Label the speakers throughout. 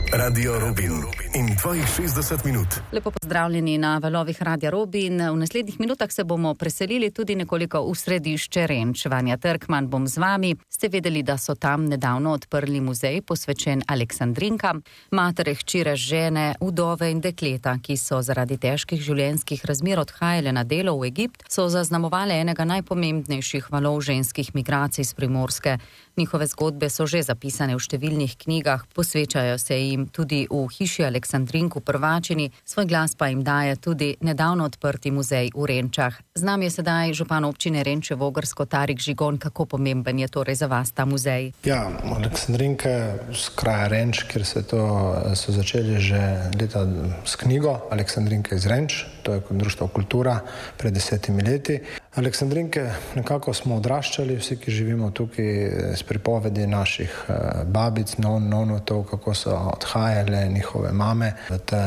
Speaker 1: Radio Rubin in tvojih 60 minut.
Speaker 2: Lepo pozdravljeni na valovih Radia Rubin. V naslednjih minutah se bomo preselili tudi nekoliko v središče Renč. Vanja Trkman bom z vami. Ste vedeli, da so tam nedavno odprli muzej posvečen Aleksandrinkam, matere, hčere, žene, vdove in dekleta, ki so zaradi težkih življenjskih razmer odhajale na delo v Egipt, so zaznamovale enega najpomembnejših valov ženskih migracij z Primorske. Njihove zgodbe so že zapisane v številnih knjigah, posvečajo se jim tudi v hiši Aleksandrink v Prvačini, svoj glas pa jim daje tudi nedavno odprti muzej v Renčah. Z nami je sedaj župan občine Renče Vogrsko Tarik Žigon. Kako pomemben je torej za vas ta muzej?
Speaker 3: Ja, Aleksandrinke z kraja Renč, kjer so začeli že leta s knjigo Aleksandrinke iz Renč, to je kot društvo Kultura pred 10 leti. Aleksandrinke nekako smo odraščali, vsi, ki živimo tukaj, s pripovedi naših babic, nonotov, kako so odhajale njihove mame v te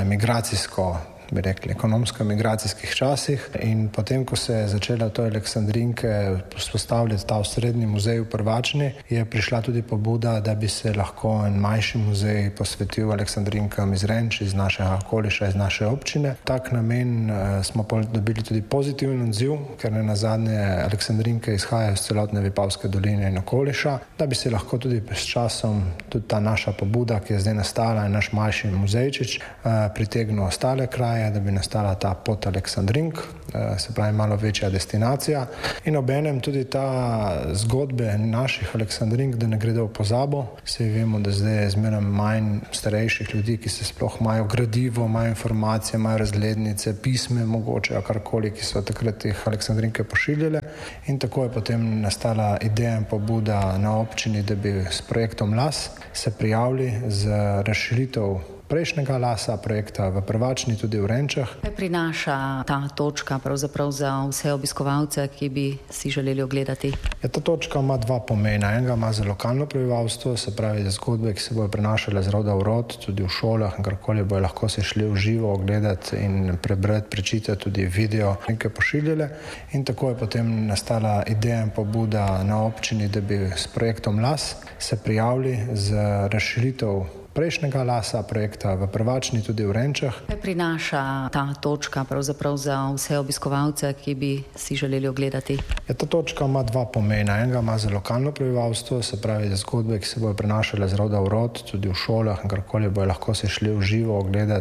Speaker 3: ekonomsko-migracijskih časih. In potem, ko se je začela to Aleksandrinke vzpostavljati ta osrednji muzej v Prvačini, je prišla tudi pobuda, da bi se lahko en manjši muzej posvetil Aleksandrinkam iz Renč, iz našega okoliša, iz naše občine. Tak namen smo dobili tudi pozitiven odziv, ker nenazadnje Aleksandrinke izhajajo iz celotne Vipavske doline in okoliša, da bi se lahko tudi s časom tudi ta naša pobuda, ki je zdaj nastala, naš manjši muzejčič, pritegnil ostale kraje, da bi nastala ta pot Aleksandrink, se pravi malo večja destinacija. In obenem tudi ta zgodbe naših Aleksandrink, da ne gredo v pozabo. Saj vemo, da zdaj je zmeraj manj starejših ljudi, ki se sploh imajo gradivo, imajo informacije, imajo razglednice, pisme mogoče, karkoli, ki so takrat teh Aleksandrinke pošiljale. In tako je potem nastala ideja in pobuda na občini, da bi s projektom LAS se prijavili z razširitev prejšnjega LAS-a projekta v Prvačini, tudi v Renčah.
Speaker 2: Kaj prinaša ta točka pravzaprav za vse obiskovalce, ki bi si želeli ogledati?
Speaker 3: Ja, ta točka ima dva pomena. Enega ima za lokalno prebivalstvo, se pravi za zgodbe, ki se bojo prenašale z roda v rod, tudi v šolah in karkoli bojo lahko se šli v živo ogledati in prebrati, prečitati, tudi video nekaj pošiljale. In tako je potem nastala ideja in pobuda na občini, da bi s projektom LAS se prijavili z razširitev prejšnjega LAS-a projekta v Prvačini, tudi v Renčah.
Speaker 2: Kaj prinaša ta točka pravzaprav za vse obiskovalce, ki bi si želeli ogledati?
Speaker 3: Ja, ta točka ima dva pomena. Enega ima za lokalno prebivalstvo, se pravi za zgodbe, ki se bojo prenašale z roda v rod, tudi v šolah in karkoli bojo lahko se šli v živo ogledati